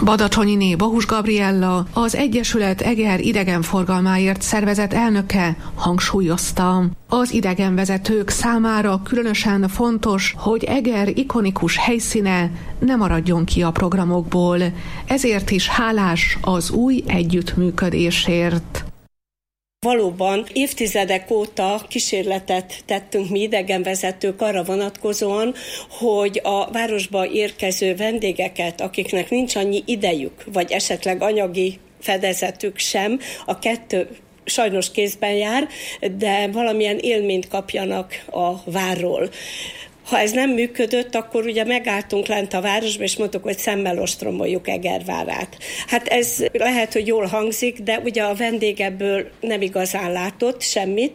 Badacsonyiné Bohus Gabriella, az Egyesület Eger idegenforgalmáért szervezet elnöke hangsúlyozta. Az idegenvezetők számára különösen fontos, hogy Eger ikonikus helyszíne ne maradjon ki a programokból. Ezért is hálás az új együttműködésért. Valóban évtizedek óta kísérletet tettünk mi idegenvezetők arra vonatkozóan, hogy a városba érkező vendégeket, akiknek nincs annyi idejük, vagy esetleg anyagi fedezetük sem, a kettő sajnos kézben jár, de valamilyen élményt kapjanak a várról. Ha ez nem működött, akkor ugye megálltunk lent a városba, és mondtuk, hogy szemmel ostromoljuk Egervárát. Hát ez lehet, hogy jól hangzik, de ugye a vendég ebből nem igazán látott semmit,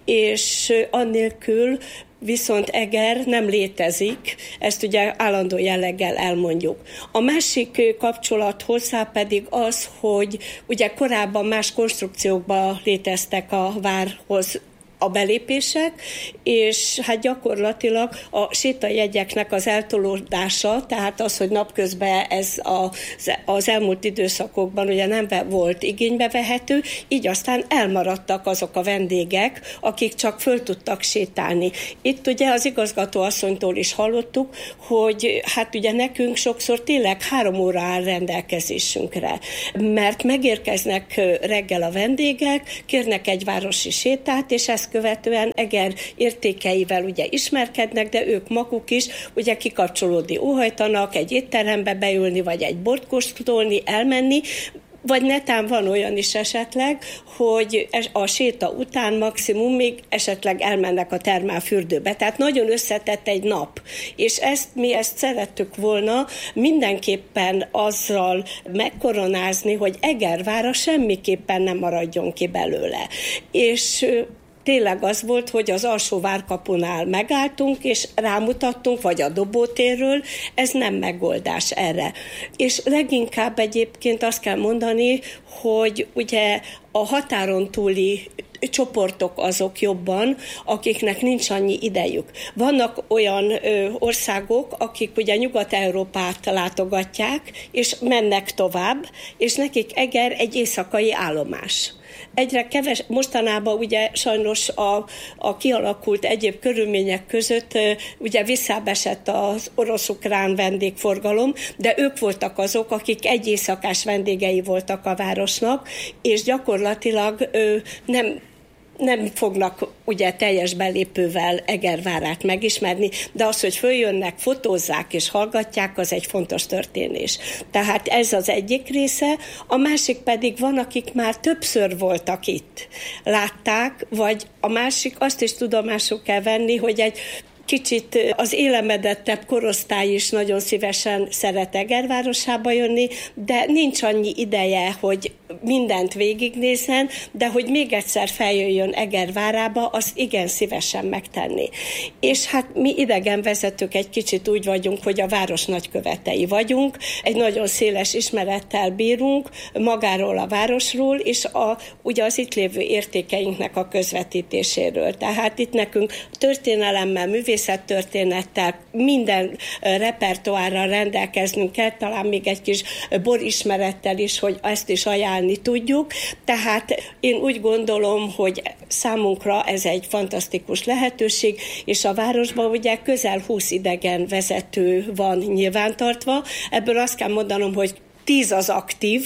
és annélkül viszont Eger nem létezik, ezt ugye állandó jelleggel elmondjuk. A másik kapcsolat hozzá pedig az, hogy ugye korábban más konstrukciókban léteztek a várhoz a belépések, és hát gyakorlatilag a sétajegyeknek az eltolódása, tehát az, hogy napközben ez az elmúlt időszakokban ugye nem volt igénybe vehető, így aztán elmaradtak azok a vendégek, akik csak föl tudtak sétálni. Itt ugye az igazgatóasszonytól is hallottuk, hogy hát ugye nekünk sokszor tényleg 3 óra áll rendelkezésünkre, mert megérkeznek reggel a vendégek, kérnek egy városi sétát, és ezt követően Eger értékeivel ugye ismerkednek, de ők maguk is ugye kikapcsolódni óhajtanak, egy étterembe beülni, vagy egy bort kóstolni, elmenni, vagy netán van olyan is esetleg, hogy a séta után maximum még esetleg elmennek a termálfürdőbe. Tehát nagyon összetett egy nap. És mi ezt szerettük volna mindenképpen azzal megkoronázni, hogy Egervára semmiképpen nem maradjon ki belőle. És tényleg az volt, hogy az alsó várkapunál megálltunk, és rámutattunk, vagy a Dobótérről, ez nem megoldás erre. És leginkább egyébként azt kell mondani, hogy ugye a határon túli csoportok azok jobban, akiknek nincs annyi idejük. Vannak olyan országok, akik ugye Nyugat-Európát látogatják, és mennek tovább, és nekik Eger egy éjszakai állomás. Egyre mostanában ugye sajnos a kialakult egyéb körülmények között ugye visszábesett az orosz-ukrán vendégforgalom, de ők voltak azok, akik egy éjszakás vendégei voltak a városnak, és gyakorlatilag nem fognak ugye teljes belépővel Egervárát megismerni, de az, hogy följönnek, fotózzák és hallgatják, az egy fontos történés. Tehát ez az egyik része, a másik pedig van, akik már többször voltak itt, látták, vagy a másik, azt is tudomásul kell venni, hogy egy kicsit az élemedettebb korosztály is nagyon szívesen szeret Egervárosába jönni, de nincs annyi ideje, hogy mindent végignézzen, de hogy még egyszer feljöjjön Egervárába, azt igen szívesen megtenni. És hát mi idegenvezetők egy kicsit úgy vagyunk, hogy a város nagykövetei vagyunk, egy nagyon széles ismerettel bírunk magáról a városról, és ugye az itt lévő értékeinknek a közvetítéséről. Tehát itt nekünk történelemmel, művészettörténettel, minden repertoárral rendelkeznünk kell, talán még egy kis borismerettel is, hogy ezt is ajánlani tudjuk. Tehát én úgy gondolom, hogy számunkra ez egy fantasztikus lehetőség, és a városban ugye közel 20 idegen vezető van nyilvántartva. Ebből azt kell mondanom, hogy 10 az aktív,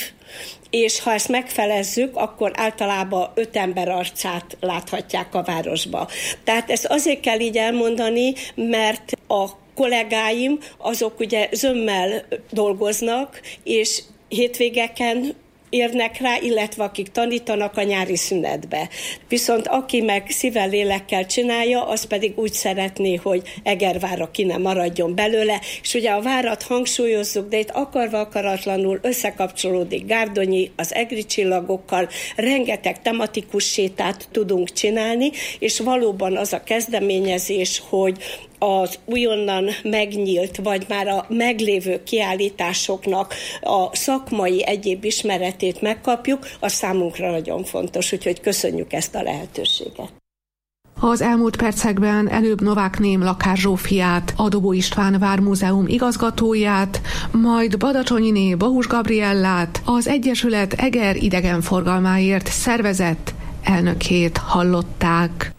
és ha ezt megfelezzük, akkor általában 5 ember arcát láthatják a városba. Tehát ezt azért kell így elmondani, mert a kollégáim azok ugye zömmel dolgoznak, és hétvégeken érnek rá, illetve akik tanítanak a nyári szünetbe. Viszont aki meg szívvel, lélekkel csinálja, az pedig úgy szeretné, hogy Egervárra ki ne maradjon belőle, és ugye a várat hangsúlyozzuk, de itt akarva akaratlanul összekapcsolódik Gárdonyi az egri csillagokkal, rengeteg tematikus sétát tudunk csinálni, és valóban az a kezdeményezés, hogy az újonnan megnyílt, vagy már a meglévő kiállításoknak a szakmai egyéb ismeretét megkapjuk, az számunkra nagyon fontos, úgyhogy köszönjük ezt a lehetőséget. Az elmúlt percekben előbb Novák Ném Lakás Zsófiát, a Dobó István Vármúzeum igazgatóját, majd Badacsonyiné Bohus Gabriellát, az Egyesület Eger idegenforgalmáért szervezett elnökét hallották.